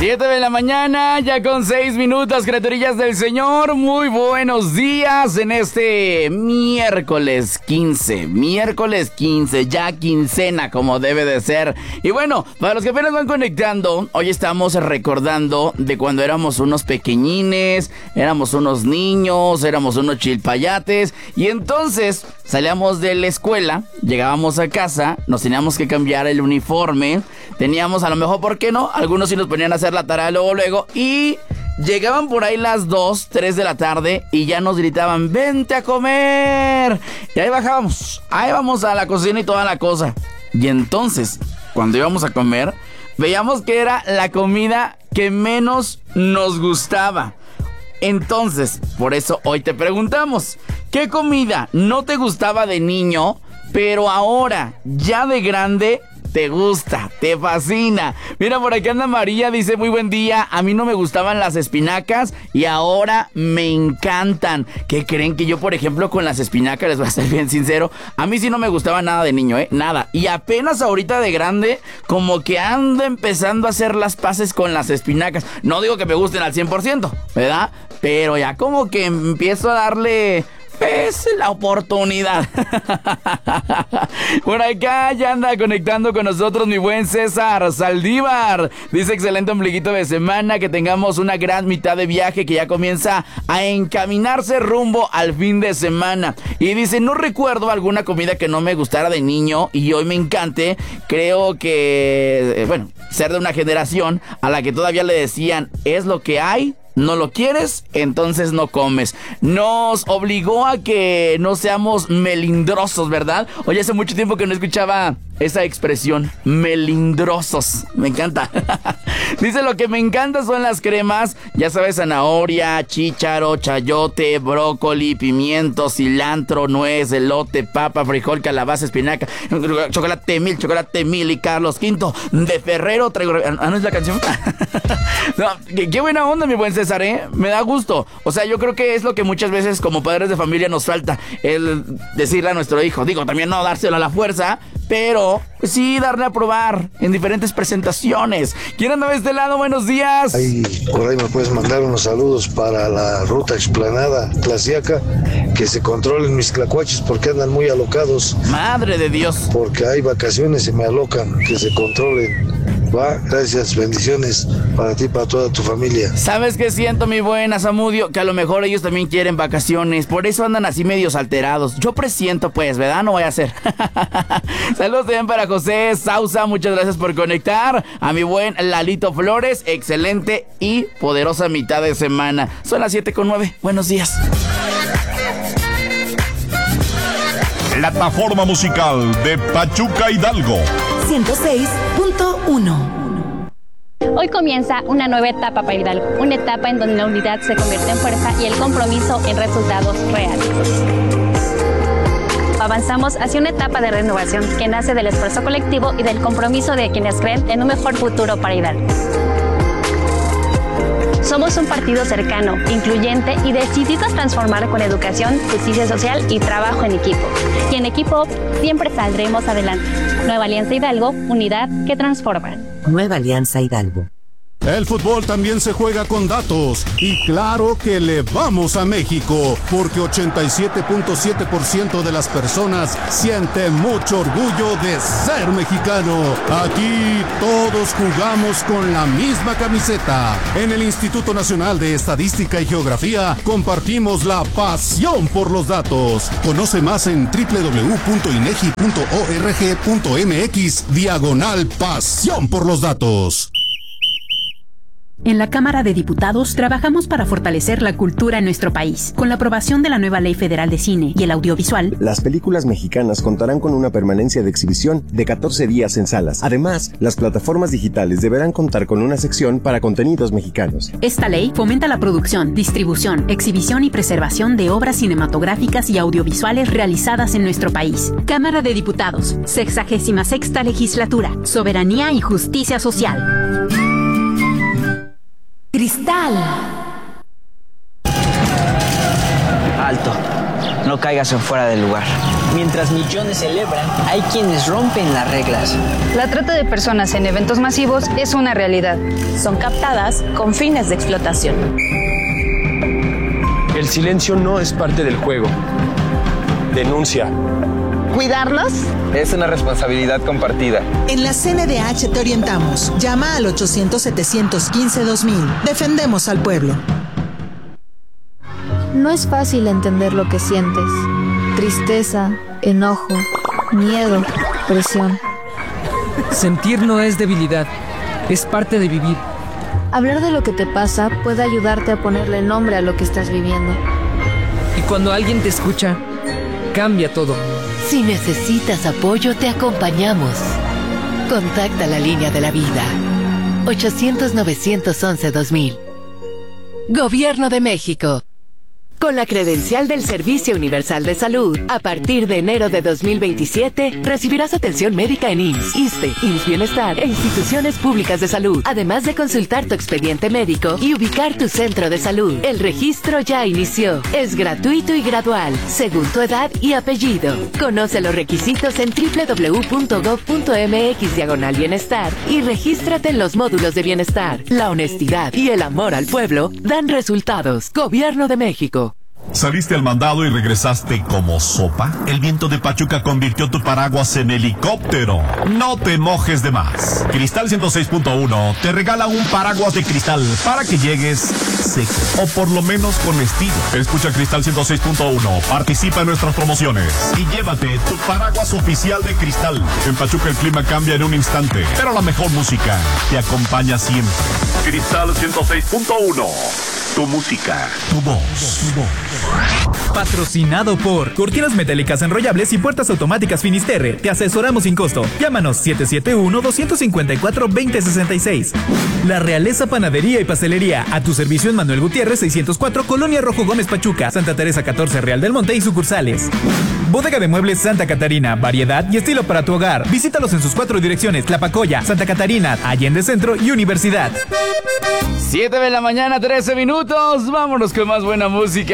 7 de la mañana, ya con 6 minutos, criaturillas del Señor. Muy buenos días en este miércoles 15, ya quincena como debe de ser. Y bueno, para los que apenas van conectando, hoy estamos recordando de cuando éramos unos pequeñines, éramos unos niños, éramos unos chilpayates. Y entonces salíamos de la escuela, llegábamos a casa, nos teníamos que cambiar el uniforme. Teníamos a lo mejor, ¿por qué no? Algunos sí nos ponían a hacer la tarea luego. Y llegaban por ahí las 2, 3 de la tarde y ya nos gritaban, ¡vente a comer! Y ahí bajábamos, ahí vamos a la cocina y toda la cosa. Y entonces, cuando íbamos a comer, veíamos que era la comida que menos nos gustaba. Entonces, por eso hoy te preguntamos, ¿qué comida no te gustaba de niño, pero ahora, ya de grande, te gusta, te fascina? Mira, por aquí anda María, dice, muy buen día, a mí no me gustaban las espinacas y ahora me encantan. ¿Qué creen? Que yo, por ejemplo, con las espinacas, les voy a ser bien sincero, a mí sí no me gustaba nada de niño, nada. Y apenas ahorita de grande, como que ando empezando a hacer las paces con las espinacas. No digo que me gusten al 100%, ¿verdad? Pero ya como que empiezo a darle... es la oportunidad. Por acá ya anda conectando con nosotros mi buen César Saldívar. Dice, excelente ombliguito de semana, que tengamos una gran mitad de viaje que ya comienza a encaminarse rumbo al fin de semana. Y dice, no recuerdo alguna comida que no me gustara de niño y hoy me encante. Creo que, ser de una generación a la que todavía le decían, es lo que hay. No lo quieres, entonces no comes. Nos obligó a que no seamos melindrosos, ¿verdad? Oye, hace mucho tiempo que no escuchaba esa expresión, melindrosos. Me encanta. Dice, lo que me encanta son las cremas, ya sabes, zanahoria, chícharo, chayote, brócoli, pimiento, cilantro, nuez, elote, papa, frijol, calabaza, espinaca, chocolate mil y Carlos V de Ferrero traigo... ¿no es la canción? No, qué buena onda, mi buen César, ¿eh? Me da gusto. O sea, yo creo que es lo que muchas veces como padres de familia nos falta, el decirle a nuestro hijo, digo, también no dárselo a la fuerza, pero sí darle a probar en diferentes presentaciones. ¿Quién anda de este lado? Buenos días. Por ahí me puedes mandar unos saludos para la ruta explanada Tlaxiaca, que se controlen mis tlacuaches porque andan muy alocados. Madre de Dios. Porque hay vacaciones y me alocan, que se controlen. Va, gracias, bendiciones para ti, para toda tu familia. ¿Sabes qué siento, mi buena Zamudio? Que a lo mejor ellos también quieren vacaciones, por eso andan así medios alterados. Yo presiento, pues, ¿verdad? No voy a hacer. Saludos también para José Sausa, muchas gracias por conectar. A mi buen Lalito Flores, excelente y poderosa mitad de semana. Son las 7:09, buenos días. Plataforma musical de Pachuca Hidalgo 106.1. Hoy comienza una nueva etapa para Hidalgo, una etapa en donde la unidad se convierte en fuerza y el compromiso en resultados reales. Avanzamos hacia una etapa de renovación que nace del esfuerzo colectivo y del compromiso de quienes creen en un mejor futuro para Hidalgo. Somos un partido cercano, incluyente y decidido a transformar con educación, justicia social y trabajo en equipo. Y en equipo siempre saldremos adelante. Nueva Alianza Hidalgo, unidad que transforma. Nueva Alianza Hidalgo. El fútbol también se juega con datos y claro que le vamos a México porque 87.7% de las personas sienten mucho orgullo de ser mexicano. Aquí todos jugamos con la misma camiseta. En el Instituto Nacional de Estadística y Geografía compartimos la pasión por los datos. Conoce más en www.inegi.org.mx/pasión por los datos. En la Cámara de Diputados trabajamos para fortalecer la cultura en nuestro país. Con la aprobación de la nueva Ley Federal de Cine y el Audiovisual, las películas mexicanas contarán con una permanencia de exhibición de 14 días en salas. Además, las plataformas digitales deberán contar con una sección para contenidos mexicanos. Esta ley fomenta la producción, distribución, exhibición y preservación de obras cinematográficas y audiovisuales realizadas en nuestro país. Cámara de Diputados, 66ª Legislatura, Soberanía y Justicia Social. Cristal. Alto. no caigas en fuera del lugar. Mientras millones celebran, hay quienes rompen las reglas. La trata de personas en eventos masivos es una realidad. Son captadas con fines de explotación. El silencio no es parte del juego. Denuncia. ¿Cuidarlos? Es una responsabilidad compartida. En la CNDH te orientamos. Llama al 800-715-2000. Defendemos al pueblo. No es fácil entender lo que sientes. Tristeza, enojo, miedo, presión. Sentir no es debilidad, es parte de vivir. Hablar de lo que te pasa puede ayudarte a ponerle nombre a lo que estás viviendo. Y cuando alguien te escucha, cambia todo. Si necesitas apoyo, te acompañamos. Contacta la línea de la vida. 800-911-2000. Gobierno de México. Con la credencial del Servicio Universal de Salud, a partir de enero de 2027, recibirás atención médica en IMSS, ISSSTE, IMSS Bienestar e instituciones públicas de salud, además de consultar tu expediente médico y ubicar tu centro de salud. El registro ya inició. Es gratuito y gradual, según tu edad y apellido. Conoce los requisitos en www.gov.mx/bienestar y regístrate en los módulos de bienestar. La honestidad y el amor al pueblo dan resultados. Gobierno de México. ¿Saliste al mandado y regresaste como sopa? El viento de Pachuca convirtió tu paraguas en helicóptero. No te mojes de más. Cristal 106.1 te regala un paraguas de cristal para que llegues seco, o por lo menos con estilo. Escucha Cristal 106.1, participa en nuestras promociones y llévate tu paraguas oficial de Cristal. En Pachuca el clima cambia en un instante, pero la mejor música te acompaña siempre. Cristal 106.1. Tu música, tu voz. Patrocinado por Cortinas Metálicas Enrollables y Puertas Automáticas Finisterre. Te asesoramos sin costo. Llámanos 771-254-2066. La Realeza Panadería y Pastelería. A tu servicio en Manuel Gutiérrez 604, Colonia Rojo Gómez Pachuca, Santa Teresa 14, Real del Monte y sucursales. Bodega de Muebles Santa Catarina. Variedad y estilo para tu hogar. Visítalos en sus 4 direcciones: Tlapacoya, Santa Catarina, Allende Centro y Universidad. 7 de la mañana, 13 minutos. Vámonos con más buena música.